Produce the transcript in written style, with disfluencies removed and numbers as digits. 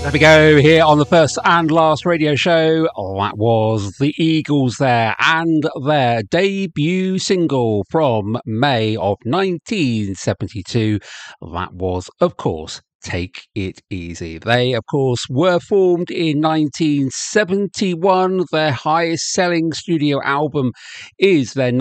There we go, here on the first and last radio show. That was the Eagles there, and their debut single from May of 1972. That was, of course, Take It Easy. They, of course, were formed in 1971. Their highest selling studio album is their